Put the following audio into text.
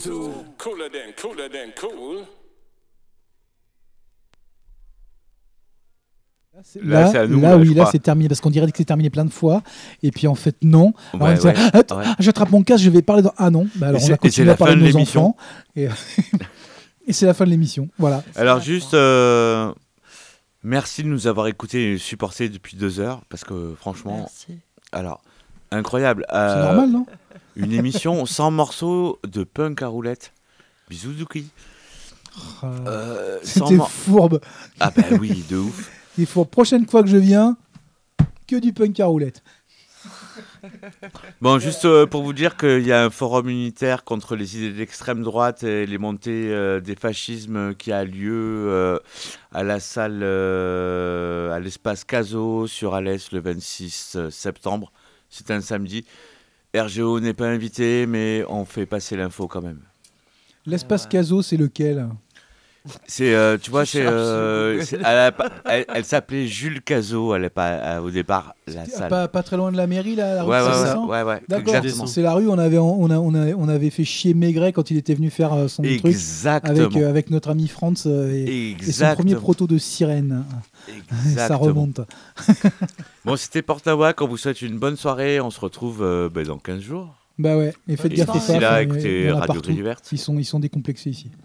Cooler than cool. Là, c'est à nous, là, je oui, là crois. c'est terminé parce qu'on dirait que c'est terminé plein de fois et puis en fait non. Alors, Ouais, on dit, ouais, attends, ouais. j'attrape mon casque, je vais parler dans... Ah non, bah alors Et on c'est- va et c'est continuer la à parler fin de de nos l'émission. enfants et, et c'est la fin de l'émission. Voilà. Alors juste, merci de nous avoir écoutés et supportés depuis 2 heures, parce que franchement, Merci. alors, incroyable. C'est normal, non? Une émission sans morceaux de punk à roulette. Bisous Douki. Sans C'était fourbe. Ah bah oui, de ouf. Il faut prochaine fois que je viens, que du punk à roulette. Bon, juste pour vous dire qu'il y a un forum unitaire contre les idées d'extrême droite et les montées des fascismes qui a lieu à la salle, à l'espace Caso sur Alès le 26 septembre. C'est un samedi. RGO n'est pas invité, mais on fait passer l'info quand même. L'espace Caso, c'est lequel? C'est, tu vois, elle s'appelait Jules Cazot, elle est pas au départ la salle. Pas très loin de la mairie, là, la rue Ouais, de ouais, Saint-Vincent. ouais, D'accord, exactement. c'est la rue où on avait fait chier Maigret quand il était venu faire son truc Exactement. avec notre ami Franz et son Exactement. premier proto de sirène. Ça Exactement. remonte. Bon, c'était Porte-Nawak, on vous souhaite une bonne soirée, on se retrouve dans 15 jours. Bah ouais, et faites Et gaffe aux d'ici femmes, là, il y en écoutez a Radio partout. Gris Verte. Ils sont décomplexés ici.